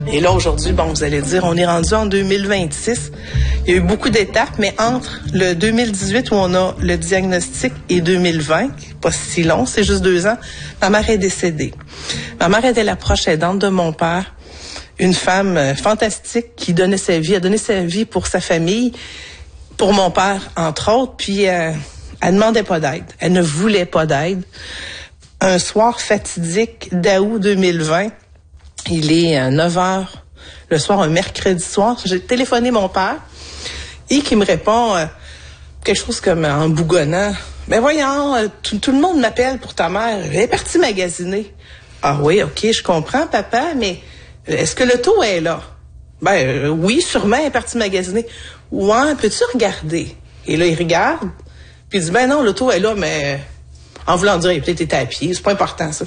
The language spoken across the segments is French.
Et là, aujourd'hui, bon, vous allez dire, on est rendu en 2026. Il y a eu beaucoup d'étapes, mais entre le 2018 où on a le diagnostic et 2020, pas si long, c'est juste 2 ans, ma mère est décédée. Ma mère était la proche aidante de mon père, une femme fantastique qui donnait sa vie, a donné sa vie pour sa famille, pour mon père, entre autres, puis elle demandait pas d'aide. Elle ne voulait pas d'aide. Un soir fatidique d'août 2020, il est 9h le soir, un mercredi soir. J'ai téléphoné mon père et qui me répond quelque chose comme en bougonnant. « Ben voyons, tout le monde m'appelle pour ta mère. Elle est partie magasiner. » « Ah oui, OK, je comprends, papa, mais est-ce que l'auto est là? » « Ben oui, sûrement, elle est partie magasiner. »« Ouais, peux-tu regarder? » Et là, il regarde, puis il dit « Ben non, l'auto est là, mais en voulant dire, il a peut-être été à pied. C'est pas important, ça. »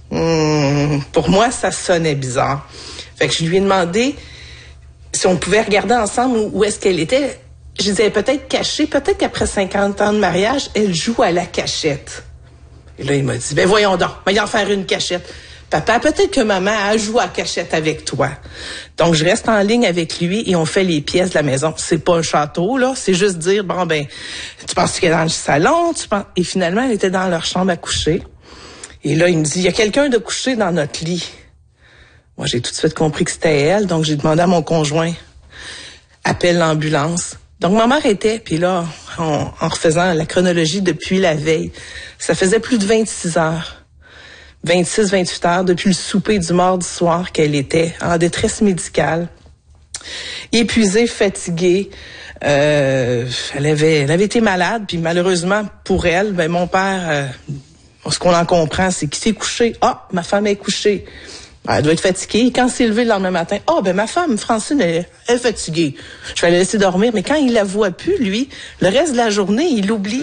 Pour moi, ça sonnait bizarre. Fait que je lui ai demandé si on pouvait regarder ensemble où est-ce qu'elle était. Je disais, peut-être cachée, peut-être qu'après 50 ans de mariage, elle joue à la cachette. Et là, il m'a dit, ben voyons donc, va y en faire une cachette. Papa, peut-être que maman a joué à la cachette avec toi. Donc, je reste en ligne avec lui et on fait les pièces de la maison. C'est pas un château, là. C'est juste dire, bon, ben, tu penses qu'elle est dans le salon? Et finalement, elle était dans leur chambre à coucher. Et là, il me dit, il y a quelqu'un de couché dans notre lit. Moi, j'ai tout de suite compris que c'était elle, donc j'ai demandé à mon conjoint, appelle l'ambulance. Donc, ma mère était, puis là, en refaisant la chronologie depuis la veille, ça faisait plus de 26 heures, 26, 28 heures depuis le souper du mardi soir qu'elle était en détresse médicale, épuisée, fatiguée. Elle avait été malade, puis malheureusement pour elle, ben mon père... ce qu'on en comprend, c'est qu'il s'est couché. Ah, ma femme est couchée. Elle doit être fatiguée. Quand il s'est levé le lendemain matin, ben ma femme, Francine, elle est fatiguée. Je vais la laisser dormir. Mais quand il la voit plus, lui, le reste de la journée, il l'oublie.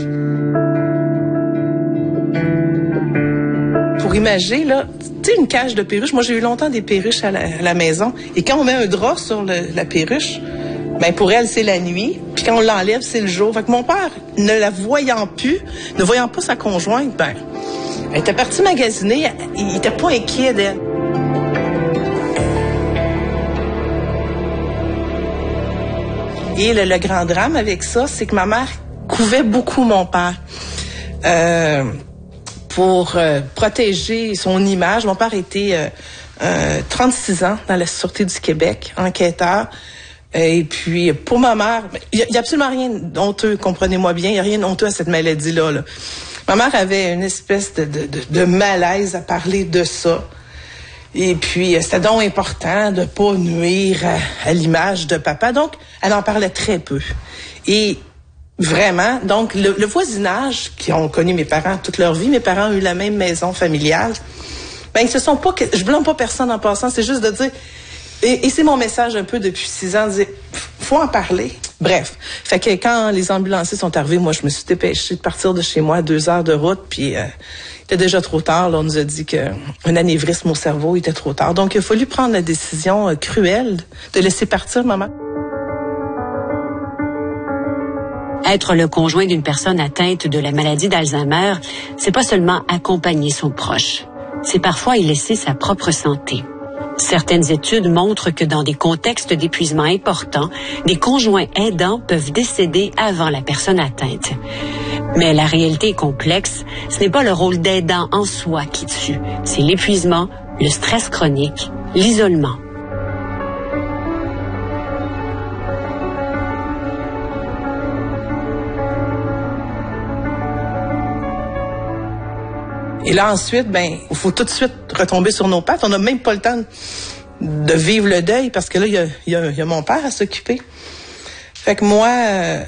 Pour imager, là, tu sais, une cage de perruches. Moi, j'ai eu longtemps des perruches à la maison. Et quand on met un drap sur la perruche, ben pour elle, c'est la nuit. Puis quand on l'enlève, c'est le jour. Fait que mon père, ne la voyant plus, ne voyant pas sa conjointe, ben, elle était partie magasiner. Il était pas inquiet d'elle. Et le grand drame avec ça, c'est que ma mère couvait beaucoup mon père. Pour protéger son image. Mon père était 36 ans dans la Sûreté du Québec, enquêteur. Et puis, pour ma mère, il y a absolument rien d'honteux, comprenez-moi bien, il n'y a rien d'honteux à cette maladie-là. Là. Ma mère avait une espèce de malaise à parler de ça. Et puis, c'était donc important de pas nuire à l'image de papa. Donc, elle en parlait très peu. Et vraiment, donc, le voisinage, qui ont connu mes parents toute leur vie, mes parents ont eu la même maison familiale, ben, ils se sont pas... Je blâme pas personne en passant, c'est juste de dire... Et c'est mon message un peu depuis 6 ans, de dire, faut en parler. Bref, fait que quand les ambulanciers sont arrivés, moi, je me suis dépêchée de partir de chez moi, 2 heures de route, puis il était déjà trop tard. Là, on nous a dit qu'un anévrisme au cerveau était trop tard. Donc, il a fallu prendre la décision cruelle de laisser partir maman. Être le conjoint d'une personne atteinte de la maladie d'Alzheimer, c'est pas seulement accompagner son proche, c'est parfois y laisser sa propre santé. Certaines études montrent que dans des contextes d'épuisement importants, des conjoints aidants peuvent décéder avant la personne atteinte. Mais la réalité est complexe. Ce n'est pas le rôle d'aidant en soi qui tue. C'est l'épuisement, le stress chronique, l'isolement. Et là, ensuite, ben, il faut tout de suite retomber sur nos pattes. On n'a même pas le temps de vivre le deuil parce que là, il y a mon père à s'occuper. Fait que moi,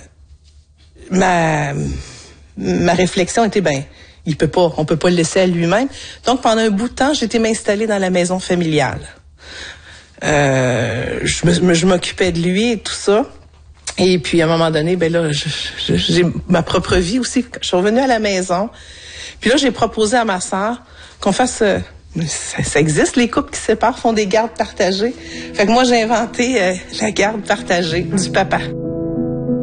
ma réflexion était, ben, on peut pas le laisser à lui-même. Donc, pendant un bout de temps, j'ai été m'installer dans la maison familiale. Je m'occupais de lui et tout ça. Et puis, à un moment donné, ben là, j'ai ma propre vie aussi. Je suis revenue à la maison. Puis là, j'ai proposé à ma sœur qu'on fasse... ça existe, les couples qui se séparent font des gardes partagées. Fait que moi, j'ai inventé la garde partagée du papa.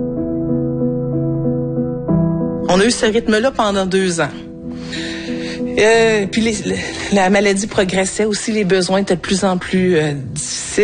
On a eu ce rythme-là pendant 2 ans. Puis la maladie progressait aussi, les besoins étaient de plus en plus difficiles.